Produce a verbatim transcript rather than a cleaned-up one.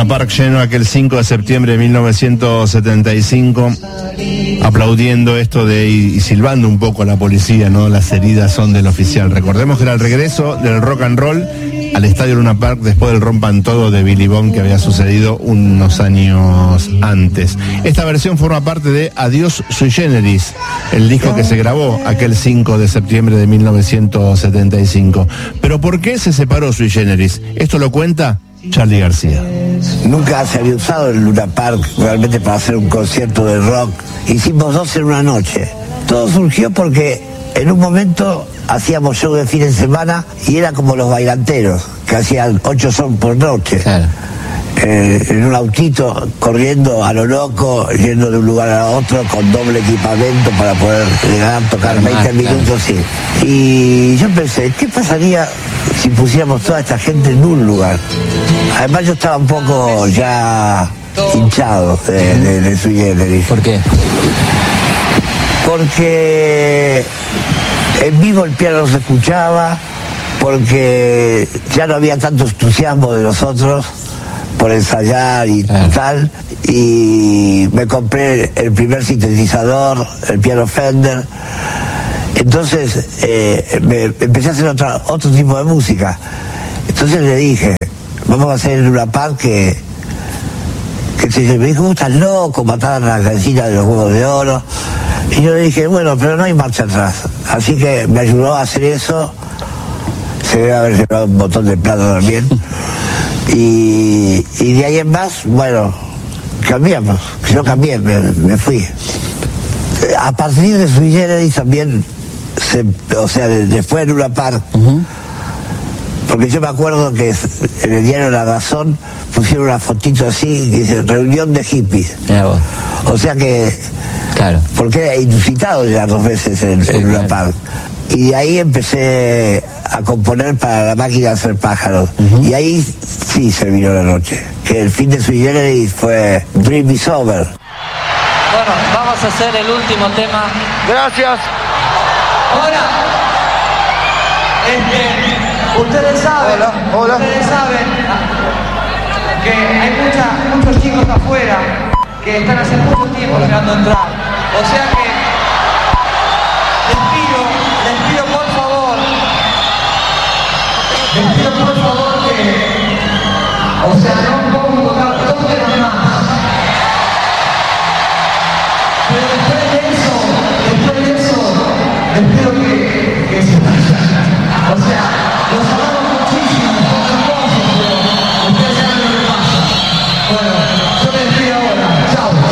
Luna Park lleno aquel cinco de septiembre de mil novecientos setenta y cinco, aplaudiendo esto de y silbando un poco a la policía, ¿no? Las heridas son del oficial. Recordemos que era el regreso del rock and roll al estadio Luna Park después del rompan todo de Billy Bond que había sucedido unos años antes. Esta versión forma parte de Adiós Sui Generis, el disco que se grabó aquel cinco de septiembre de mil novecientos setenta y cinco. Pero ¿por qué se separó Sui Generis? Esto lo cuenta Charly García. Nunca se había usado el Luna Park realmente para hacer un concierto de rock. Hicimos dos en una noche. Todo surgió porque en un momento hacíamos show de fin de semana y era como los bailanteros, que hacían ocho son por noche. Claro. Eh, en un autito, corriendo a lo loco, yendo de un lugar a otro con doble equipamiento para poder llegar a tocar veinte ah, minutos, claro. Sí. Y yo pensé, ¿qué pasaría si pusiéramos toda esta gente en un lugar? Además yo estaba un poco ya hinchado de, de, de Sui Generis. ¿Por qué? Porque en vivo el piano no se escuchaba, porque ya no había tanto entusiasmo de nosotros por ensayar y claro. Tal, y me compré el primer sintetizador, el piano Fender. Entonces eh, me empecé a hacer otra, otro tipo de música. Entonces le dije, vamos a hacer una Park que, que se me dijo, estás loco, mataron a la gallina de los huevos de oro. Y yo le dije, bueno, pero no hay marcha atrás. Así que me ayudó a hacer eso. Se debe haber llevado un montón de plata también. Y, y de ahí en más, bueno, cambiamos. Yo cambié, me, me fui. A partir de Sui Generis también, se, o sea, después de Luna Park, uh-huh. Porque yo me acuerdo que en el diario La Razón pusieron una fotito así, que dice, reunión de hippies. Yeah, o sea que, claro. Porque era inusitado ya dos veces en, sí, en Luna Park. Claro. Y de ahí empecé a componer para La Máquina de Hacer Pájaros. Uh-huh. Y ahí sí se vino la noche. Que el fin de Sui Generis fue Dream is Over. Bueno, vamos a hacer el último tema. Gracias. Ahora, este, ustedes saben, hola, hola. ustedes saben que hay mucha, muchos chicos afuera que están hace mucho tiempo esperando entrar. O sea que les pido, les pido por favor, les pido por favor que, o sea, no puedo tocar dos temas más. Pero después de eso, después de eso, les pido que, que se vayan. O sea,